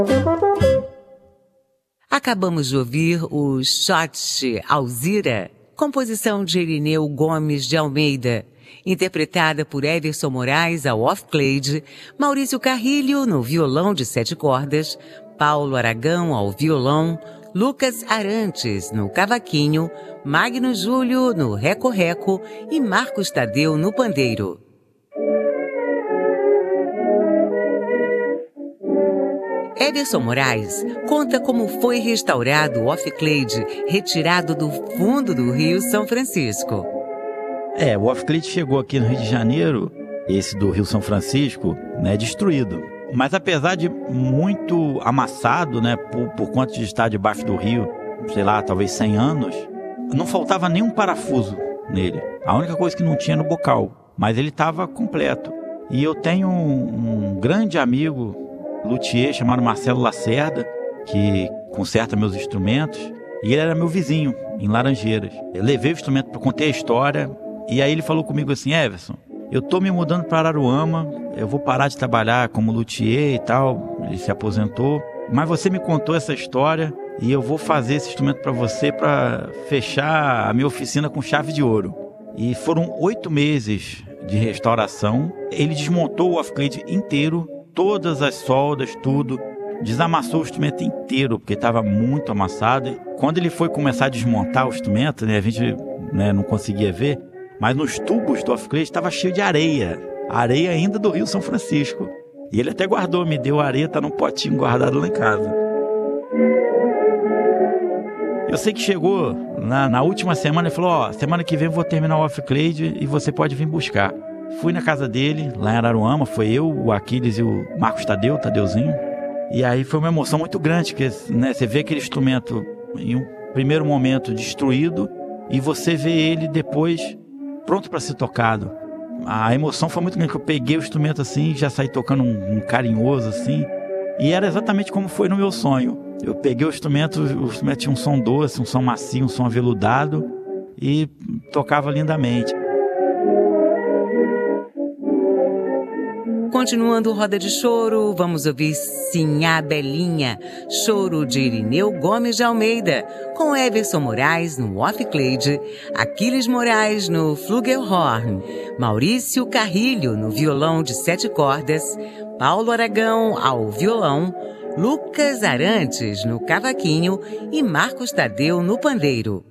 Acabamos de ouvir o Shot Alzira, composição de Irineu Gomes de Almeida, interpretada por Everson Moraes ao off-clade, Maurício Carrilho no violão de 7 cordas, Paulo Aragão ao violão, Lucas Arantes no cavaquinho, Magno Júlio no reco-reco e Marcos Tadeu no pandeiro. Everson Moraes conta como foi restaurado o off-clade retirado do fundo do Rio São Francisco. O off-clade chegou aqui no Rio de Janeiro, esse do Rio São Francisco, destruído. Mas apesar de muito amassado, por conta de estar debaixo do rio, sei lá, talvez 100 anos, não faltava nenhum parafuso nele. A única coisa que não tinha no bocal, mas ele estava completo. E eu tenho um grande amigo, luthier, chamado Marcelo Lacerda, que conserta meus instrumentos, e ele era meu vizinho, em Laranjeiras. Eu levei o instrumento para contar a história, e aí ele falou comigo assim: Everson, eu tô me mudando para Araruama, eu vou parar de trabalhar como luthier e tal, ele se aposentou, mas você me contou essa história e eu vou fazer esse instrumento para você para fechar a minha oficina com chave de ouro. E foram 8 meses de restauração. Ele desmontou o off-clade inteiro, todas as soldas, tudo, desamassou o instrumento inteiro, porque estava muito amassado. E quando ele foi começar a desmontar o instrumento, a gente não conseguia ver, mas nos tubos do off-clade estava cheio de areia ainda do Rio São Francisco. E ele até guardou, me deu areia, tá num potinho guardado lá em casa. Eu sei que chegou na última semana e falou: semana que vem eu vou terminar o off-clade e você pode vir buscar. Fui na casa dele, lá em Araruama, foi eu, o Aquiles e o Marcos Tadeuzinho. E aí foi uma emoção muito grande, porque você vê aquele instrumento em um primeiro momento destruído e você vê ele depois pronto para ser tocado. A emoção foi muito grande, que eu peguei o instrumento assim, já saí tocando um carinhoso assim, e era exatamente como foi no meu sonho. Eu peguei o instrumento tinha um som doce, um som macio, um som aveludado, e tocava lindamente. Continuando Roda de Choro, vamos ouvir Sinhá Belinha, choro de Irineu Gomes de Almeida, com Everson Moraes no off-clade, Aquiles Moraes no flugelhorn, Maurício Carrilho no violão de 7 cordas, Paulo Aragão ao violão, Lucas Arantes no cavaquinho e Marcos Tadeu no pandeiro.